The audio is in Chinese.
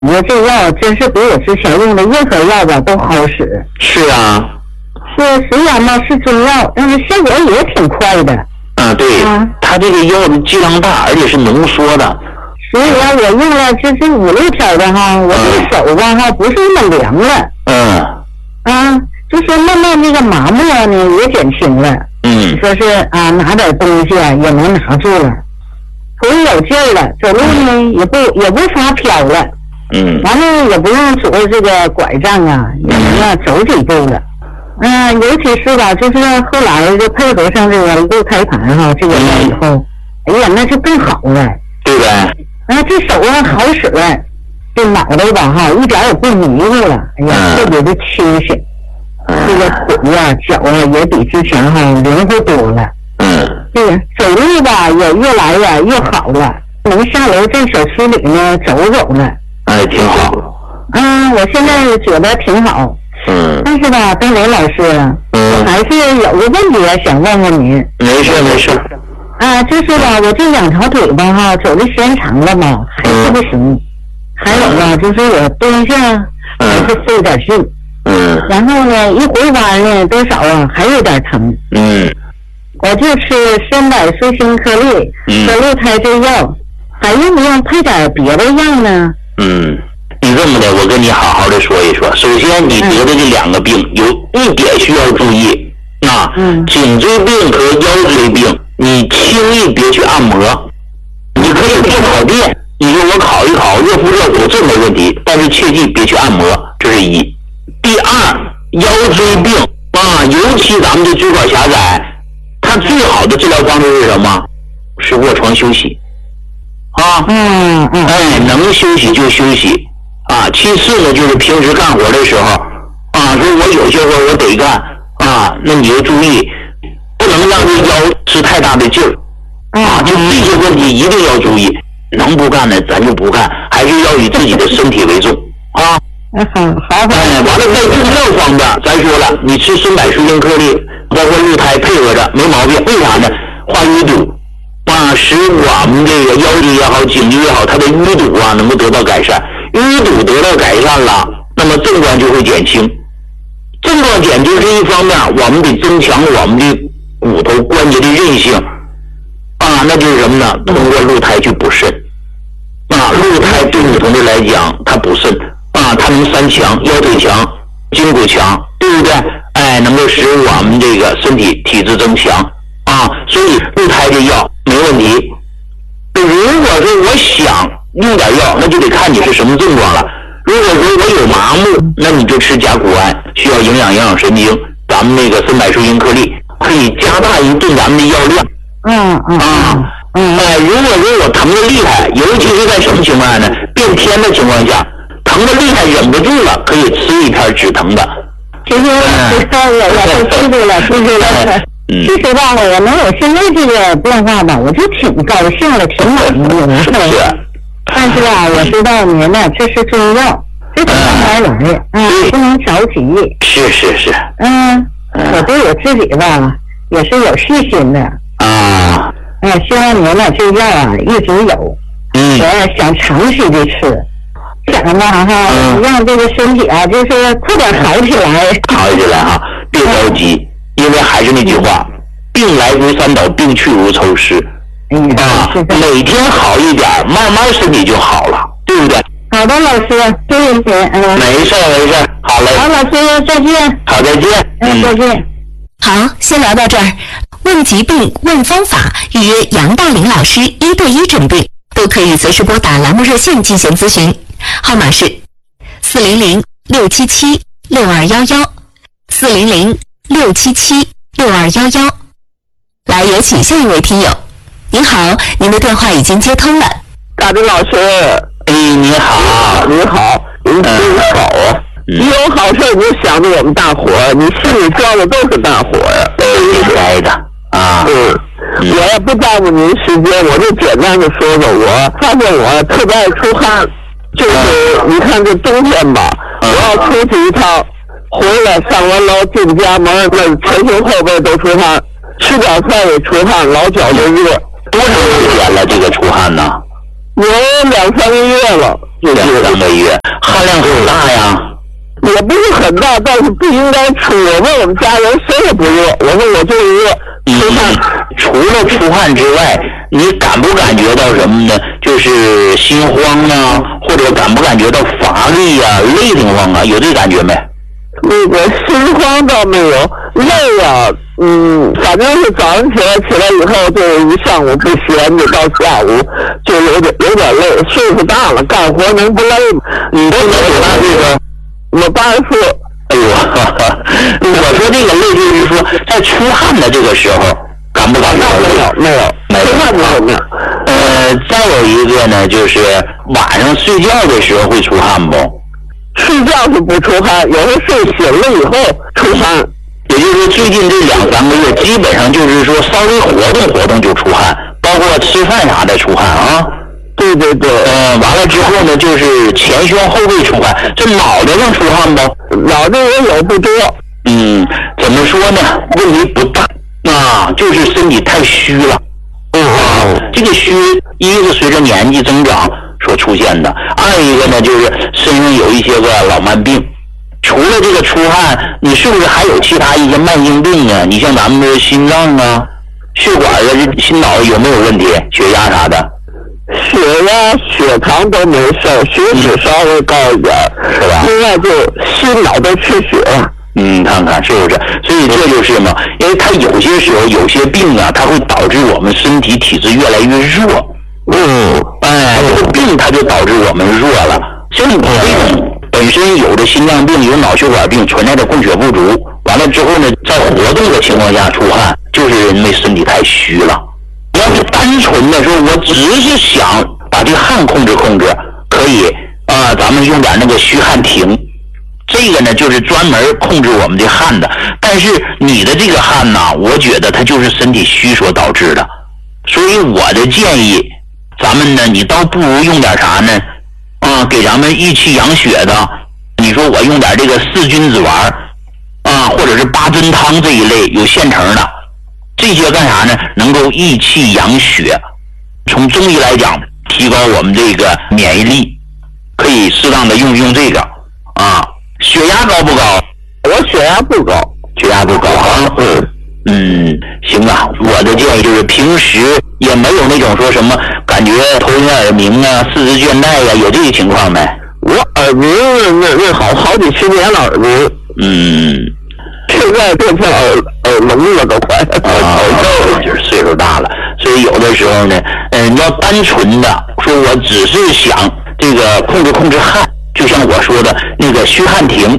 你说这药真是比我之前用的任何药吧都好使。 是啊。 是，虽然嘛是中药，但是效果也挺快的。 对，它这个药的剂量大，而且是浓缩的。 所以啊，我用了这是5、6天的哈，我这手吧哈不是那么凉了。就是慢慢这个麻木呢也减轻了。说是拿点东西也能拿住了，腿有劲儿了，走路呢也不发飘了。完了也不用拄着这个拐杖也能走几步了。尤其是吧，就是后来就配合上这个鹿胎盘这个药以后，哎呀，那就更好了， 对呗？ 这手好使了，这脑袋吧一点也不迷糊了，哎呀，特别的清醒。这个腿脚也比之前灵活多了。这个走路吧也越来越好了，能下楼在小区里呢走走了。 挺好。 我现在觉得挺好。但是吧，张雷老师，我还是有个问题想问问您。 没事。 就是吧，我这2条腿吧走的时间长了嘛，还是不行。还有吧，就是我蹲下还是费点劲。然后呢，一回弯呢，多少还有点疼。我就吃300舒心颗粒和鹿胎这药，还用不用配点别的药呢？ 你这么的，我跟你好好的说一说。首先，你得的这2个病有一点需要注意，颈椎病和腰椎病，你轻易别去按摩。你可以做烤电，你说我烤一烤，热敷热敷，这没问题，但是切记别去按摩，这是1。第二，腰椎病尤其咱们这椎管狭窄，它最好的治疗方式是什么？是卧床休息。能休息就休息。其次呢，就是平时干活的时候说我有些活我得干那你要注意，不能让这腰吃太大的劲儿就这些问题一定要注意。能不干呢咱就不干，还是要以自己的身体为重好。完了在用药方面，咱说了，你吃300舒心颗粒，包括鹿胎配合着没毛病。为啥呢？化淤堵使我们这个腰椎也好，颈椎也好，它的淤堵能够得到改善。淤堵得到改善了，那么症状就会减轻。症状减轻是一方面，我们得增强我们的骨头关节的韧性那就是什么呢？通过鹿胎去补肾鹿胎对女同志来讲，它补肾它能3强，腰腿强，筋骨强，对不对？能够使我们这个身体体质增强所以鹿胎的药没问题。如果说我想用点药，那就得看你是什么症状了。如果说我有麻木，那你就吃甲钴胺，需要营养神经，咱们那个300舒心颗粒可以加大一顿咱们的药量。如果说我疼的厉害，尤其是在什么情况下呢？变天的情况下，疼的厉害忍不住了，可以吃一片止疼的。 其实我记住了。其实吧，我能有现在这个变化吧，我就挺高兴的，挺满意的。但是吧，我知道您呢，这是中药，这得慢慢来，不能着急。 是。 我对我自己吧也是有信心的希望您呢这药一直有，我想长期的吃，想吧让这个身体就是快点好起来。 别着急。因为还是那句话，病来如山倒，病去如抽丝每天好一点，慢慢身体就好了，对不对？ 好的，老师，谢谢您。 没事，好嘞。 好，老师，再见。 好，再见。 再见。 好，先聊到这儿。问疾病、问方法，预约杨大林老师1对1诊病，都可以随时拨打栏目热线进行咨询，号码是400-677-6211，400-677-6211。来，有请下一位听友。您好，您的电话已经接通了。 大林老师， 你好。 你好，您真好你有好事你就想着我们大伙儿，你心里装的都是大伙儿应该的我也不耽误您时间，我就简单的说说，我发现我特别爱出汗，就是你看这冬天吧，我要出去一趟，回来上完楼进家门，那前胸后背都出汗，吃点菜也出汗，老脚就热。 多长时间了这个出汗呢？ 有2-3个月了。 2-3个月，汗量很大呀？ 也不是很大，但是不应该出。我问我们家人，谁也不热。我说我就是热。出汗， 除了出汗之外，你感不感觉到什么呢？就是心慌啊，或者感不感觉到乏力呀、累得慌啊？有这感觉没？ 那个心慌倒没有，累啊，反正是早上起来以后就一上午不闲着，到下午就有点累。岁数大了，干活能不累吗？ 你今年多大岁数？ 我84。 哎呦，我说这个累就是说，在出汗的这个时候，感不感觉到？ 没有，出汗没有。 再有一个呢，就是晚上睡觉的时候会出汗不？ 睡觉是不出汗，有时候睡醒了以后出汗。 也就是说，最近这2-3个月，基本上就是说稍微活动就出汗，包括吃饭啥的出汗啊。 对。 完了之后呢，就是前胸后背出汗，这脑袋上出汗不？ 脑袋也有不多。 怎么说呢？问题不大啊，就是身体太虚了。这个虚，一个是随着年纪增长所出现的，二一个呢就是身上有一些个老慢病。除了这个出汗，你是不是还有其他一些慢性病啊？你像咱们的心脏啊、血管啊、心脑有没有问题？血压啥的？ 血压、血糖都没事，血脂稍微高一点， 是吧？ 另外就心脑都缺血。 看看是不是？所以这就是嘛，因为它有些时候有些病啊，它会导致我们身体体质越来越弱。这个病它就导致我们弱了。像你这种本身有的心脏病、有脑血管病，存在着供血不足，完了之后呢，在活动的情况下出汗，就是因为身体太虚了。你要是单纯的说，我只是想把这个汗控制，可以咱们用点那个虚汗停。这个呢，就是专门控制我们的汗的，但是你的这个汗呢，我觉得它就是身体虚所导致的，所以我的建议，咱们呢，你倒不如用点啥呢？给咱们益气养血的，你说我用点这个4君子丸或者是8珍汤这一类有现成的，这些干啥呢？能够益气养血，从中医来讲，提高我们这个免疫力，可以适当的用这个血压高不高？ 我血压不高。 血压不高啊？行啊，我的建议就是平时也没有那种说什么感觉头晕耳鸣啊、四肢倦怠呀，有这个情况没？ 我耳鸣那好几10年了耳鸣。现在变成耳聋了都快。 就是岁数大了，所以有的时候呢，你要单纯的说我只是想这个控制汗，就像我说的那个虚汗停，